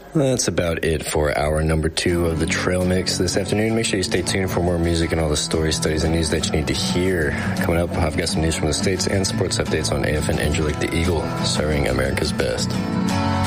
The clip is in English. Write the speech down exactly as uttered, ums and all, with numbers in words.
That's about it for hour number two of the Trail Mix this afternoon. Make sure you stay tuned for more music and all the stories, studies, and news that you need to hear. Coming up, I've got some news from the States and sports updates on A F N Angelique the Eagle, serving America's best.